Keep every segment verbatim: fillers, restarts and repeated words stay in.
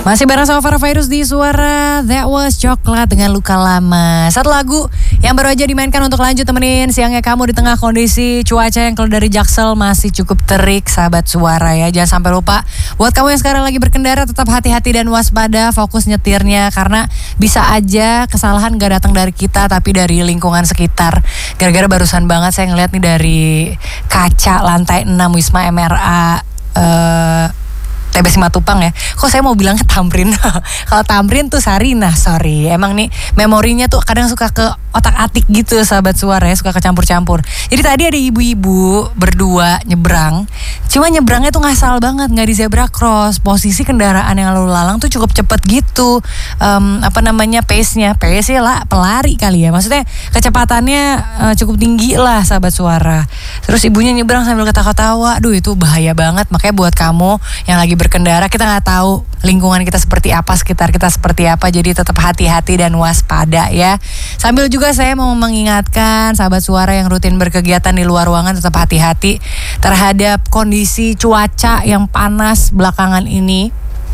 Masih bareng sama Farah Virus di Suara That Was Coklat dengan Luka Lama. Satu lagu yang baru aja dimainkan untuk lanjut temenin siangnya kamu di tengah kondisi cuaca yang kalau dari Jaksel masih cukup terik, sahabat Suara ya. Jangan sampai lupa buat kamu yang sekarang lagi berkendara tetap hati-hati dan waspada, fokus nyetirnya karena bisa aja kesalahan gak datang dari kita tapi dari lingkungan sekitar. Gara-gara barusan banget saya ngeliat nih dari kaca lantai enam Wisma M R A uh, T B Simatupang ya. Kok saya mau bilangnya Tamrin? Kalau Tamrin tuh Sarinah, sorry. Emang nih memorinya tuh kadang suka ke otak-atik gitu sahabat Suara ya, suka kecampur-campur. Jadi tadi ada ibu-ibu berdua nyebrang. Cuma nyebrangnya tuh ngasal banget, nggak di zebra cross. Posisi kendaraan yang lalu lalang tuh cukup cepet gitu. Um, apa namanya pace-nya? Pace-nya lah pelari kali ya. Maksudnya kecepatannya uh, cukup tinggi lah sahabat Suara. Terus ibunya nyebrang sambil ketawa-ketawa. Aduh itu bahaya banget. Makanya buat kamu yang lagi berkendara, kita nggak tahu lingkungan kita seperti apa, sekitar kita seperti apa, jadi tetap hati-hati dan waspada ya. Sambil juga saya mau mengingatkan sahabat Suara yang rutin berkegiatan di luar ruangan tetap hati-hati terhadap kondisi cuaca yang panas belakangan ini.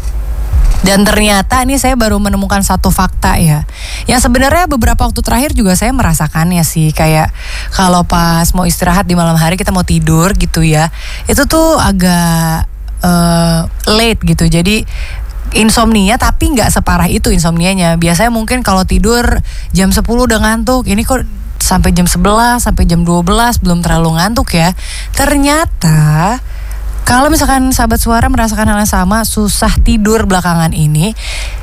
Dan ternyata ini saya baru menemukan satu fakta ya, yang sebenarnya beberapa waktu terakhir juga saya merasakannya sih. Kayak kalau pas mau istirahat di malam hari, kita mau tidur gitu ya, itu tuh agak Uh, late gitu, jadi insomnia tapi nggak separah itu insomnianya. Biasanya mungkin kalau tidur jam sepuluh udah ngantuk, ini kok sampai jam sebelas sampai jam dua belas belum terlalu ngantuk ya. Ternyata kalau misalkan sahabat Suara merasakan hal yang sama, susah tidur belakangan ini,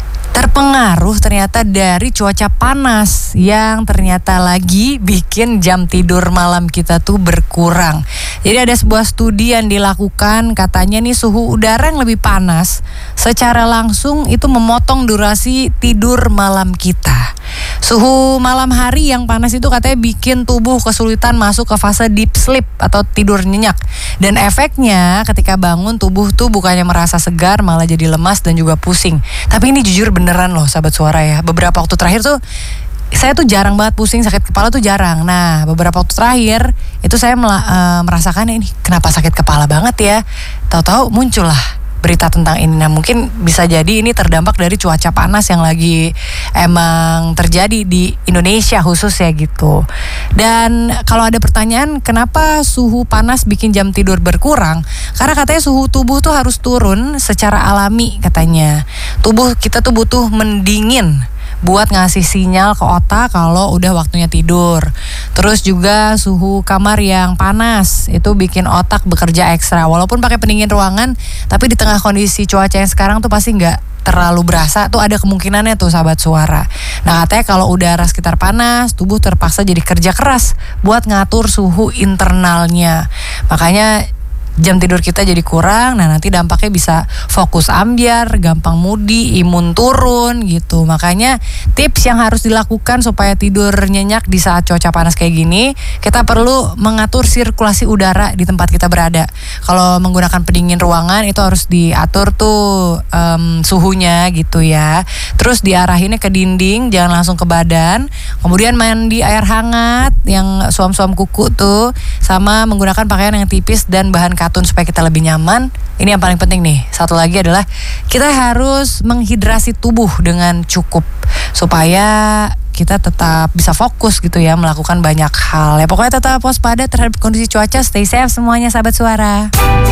terpengaruh ternyata dari cuaca panas yang ternyata lagi bikin jam tidur malam kita tuh berkurang. Jadi ada sebuah studi yang dilakukan, katanya nih suhu udara yang lebih panas secara langsung itu memotong durasi tidur malam kita. Suhu malam hari yang panas itu katanya bikin tubuh kesulitan masuk ke fase deep sleep atau tidur nyenyak. Dan efeknya ketika bangun tubuh tuh bukannya merasa segar, malah jadi lemas dan juga pusing. Tapi ini jujur beneran loh sahabat Suara ya. Beberapa waktu terakhir tuh saya tuh jarang banget pusing, sakit kepala tuh jarang. Nah beberapa waktu terakhir itu saya mela- uh, merasakan ini kenapa sakit kepala banget ya. Tahu-tahu muncul lah berita tentang ini. Nah mungkin bisa jadi ini terdampak dari cuaca panas yang lagi emang terjadi di Indonesia khusus ya gitu. Dan kalau ada pertanyaan kenapa suhu panas bikin jam tidur berkurang, karena katanya suhu tubuh tuh harus turun secara alami katanya. Tubuh kita tuh butuh mendingin buat ngasih sinyal ke otak kalau udah waktunya tidur. Terus juga suhu kamar yang panas itu bikin otak bekerja ekstra. Walaupun pakai pendingin ruangan, tapi di tengah kondisi cuaca yang sekarang tuh pasti nggak terlalu berasa. Tuh ada kemungkinannya tuh sahabat Suara. Nah katanya kalau udara sekitar panas, tubuh terpaksa jadi kerja keras buat ngatur suhu internalnya. Makanya jam tidur kita jadi kurang. Nah nanti dampaknya bisa fokus ambyar, gampang moody, imun turun gitu. Makanya tips yang harus dilakukan supaya tidur nyenyak di saat cuaca panas kayak gini, kita perlu mengatur sirkulasi udara di tempat kita berada. Kalau menggunakan pendingin ruangan itu harus diatur tuh um, suhunya gitu ya. Terus diarahinnya ke dinding, jangan langsung ke badan. Kemudian mandi air hangat yang suam-suam kuku tuh, sama menggunakan pakaian yang tipis dan bahan katun supaya kita lebih nyaman. Ini yang paling penting nih. Satu lagi adalah kita harus menghidrasi tubuh dengan cukup supaya kita tetap bisa fokus gitu ya melakukan banyak hal. Ya pokoknya tetap waspada terhadap kondisi cuaca. Stay safe semuanya sahabat Suara.